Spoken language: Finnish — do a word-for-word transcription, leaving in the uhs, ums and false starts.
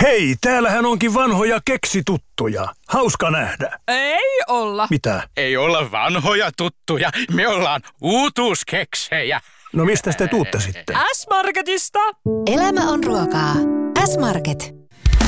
Hei, täällähän onkin vanhoja keksituttuja. Hauska nähdä. Ei olla. Mitä? Ei olla vanhoja tuttuja. Me ollaan uutuuskeksejä. No mistä te tuutte sitten? S-Marketista. Elämä on ruokaa. S-Market.